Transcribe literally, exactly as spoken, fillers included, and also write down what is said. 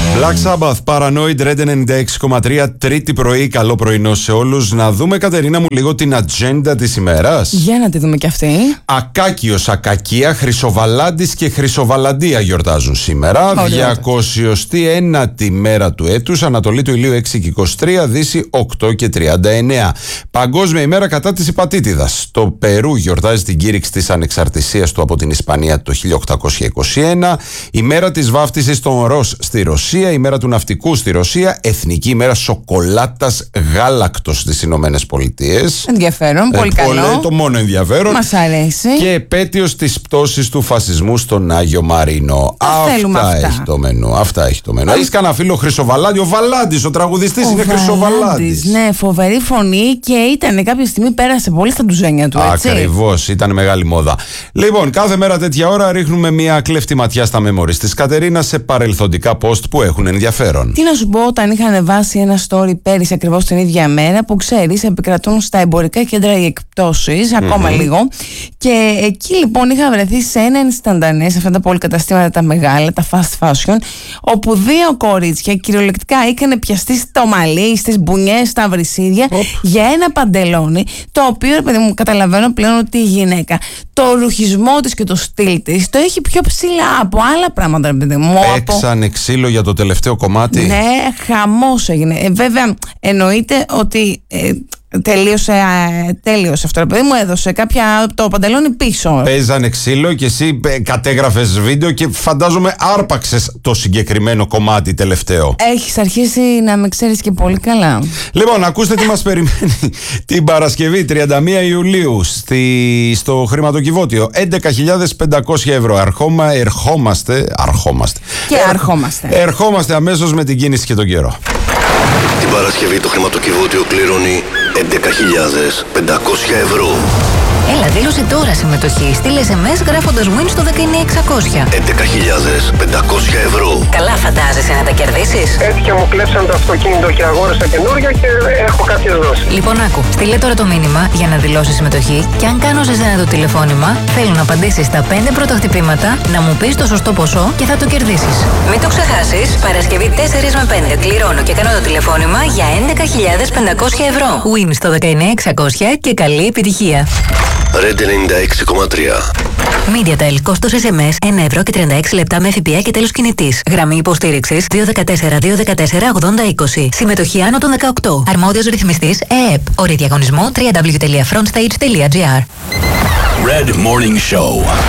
Black Sabbath, Paranoid, Red ενενήντα έξι κόμμα τρία, τρίτη πρωί, καλό πρωινό σε όλους. Να δούμε, Κατερίνα μου, λίγο την ατζέντα της ημέρας. Για να τη δούμε κι αυτή. Ακάκιος, Ακακία, Χρυσοβαλάντης και Χρυσοβαλαντία γιορτάζουν σήμερα. διακόσιοστή ένατη μέρα του έτους, Ανατολή του ηλίου έξι και είκοσι τρία, Δύση οκτώ και τριάντα εννέα. Παγκόσμια ημέρα κατά της υπατήτηδας. Το Περού γιορτάζει την κήρυξη της ανεξαρτησίας του από την Ισπανία το χίλια οκτακόσια είκοσι ένα. Ημέρα της βάφτισης των ροζ στη Ρωσία. Η μέρα του ναυτικού στη Ρωσία. Εθνική ημέρα σοκολάτας γάλακτος στις Ηνωμένες Πολιτείες. Ενδιαφέρον, πολύ ε, καλό. Πολύ, το μόνο ενδιαφέρον. Μας αρέσει. Και επέτειος της πτώσης του φασισμού στον Άγιο Μαρίνο. Αυτά, αυτά έχει το μενού. Αυτά έχει το μενού. Έχεις κανένα φίλο Χρυσοβαλάντη? Ο Βαλάντης, ο τραγουδιστής, ο είναι Χρυσοβαλάντης. Ναι, φοβερή φωνή και ήταν κάποια στιγμή, πέρασε πολύ στα ντουζένια του. Ακριβώς, ήταν μεγάλη μόδα. Λοιπόν, κάθε μέρα τέτοια ώρα ρίχνουμε μια κλέφτη ματιά στα memories της Κατερίνας σε παρελθοντικά post που έχουν ενδιαφέρον. Τι να σου πω, όταν είχα ανεβάσει ένα story πέρυσι ακριβώς την ίδια μέρα, που ξέρεις, επικρατούν στα εμπορικά κέντρα οι εκπτώσεις, mm-hmm. ακόμα λίγο. Και εκεί λοιπόν είχα βρεθεί σε ένα instantanέ, σε αυτά τα πολυκαταστήματα τα μεγάλα, τα fast fashion, όπου δύο κορίτσια κυριολεκτικά είχαν πιαστεί στο μαλλί, στις μπουνιές, στα βρυσίδια, oh. για ένα παντελόνι, το οποίο, ρε παιδί μου, καταλαβαίνω πλέον ότι η γυναίκα, το ρουχισμό της και το στυλ της, το έχει πιο ψηλά από άλλα πράγματα, ρε παιδί μου. Έξανε από... ξύλο για το τελευταίο κομμάτι. Ναι, χαμός έγινε. Ε, βέβαια, εννοείται ότι ε, τελείωσε, ε, τέλειωσε αυτό. Παιδί μου έδωσε κάποια το παντελόνι πίσω. Παίζανε ξύλο και εσύ ε, κατέγραφες βίντεο και φαντάζομαι άρπαξες το συγκεκριμένο κομμάτι τελευταίο. Έχεις αρχίσει να με ξέρεις και πολύ καλά. Λοιπόν, ακούστε τι μας περιμένει την Παρασκευή τριάντα μία Ιουλίου στη, στο χρηματοκιβώτιο. έντεκα χιλιάδες πεντακόσια ευρώ. Αρχόμα, ερχόμαστε, αρχόμαστε. Και αρχόμαστε. Ερχόμαστε αμέσως με την κίνηση και τον καιρό. Την Παρασκευή το χρηματοκιβώτιο κληρώνει έντεκα χιλιάδες πεντακόσια ευρώ. Έλα, δήλωσε τώρα συμμετοχή. Στείλε ες εμ ες γράφοντας win στο δεκαεννιά εξακόσια. έντεκα χιλιάδες πεντακόσια ευρώ. Καλά φαντάζεσαι να τα κερδίσεις? Έτυχε μου κλέψαν το αυτοκίνητο και αγόρασα καινούργια και έχω κάποιες δόσεις. Λοιπόν, άκου. Στείλε τώρα το μήνυμα για να δηλώσεις συμμετοχή και αν κάνω σε σένα το τηλεφώνημα, θέλω να απαντήσεις στα πέντε πρώτα χτυπήματα, να μου πεις το σωστό ποσό και θα το κερδίσεις. Μην το ξεχάσεις. Παρασκευή τέσσερα με πέντε κληρώνω και κάνω το τηλεφώνημα για έντεκα χιλιάδες πεντακόσια ευρώ. Win στο δεκαεννιά εξακόσια και καλή επιτυχία. Red ενενήντα έξι κόμμα τρία. MediaTel, κόστος ες εμ ες ένα ευρώ και τριάντα έξι λεπτά με ΦΠΑ και τέλος κινητής. Γραμμή υποστήριξης δύο ένα τέσσερα δύο ένα τέσσερα ογδόντα είκοσι. Συμμετοχή άνω των δεκαοκτώ. Αρμόδιος ρυθμιστής ΕΕΠ. Όροι διαγωνισμού double-u double-u double-u τελεία frontstage τελεία gr. Red Morning Show.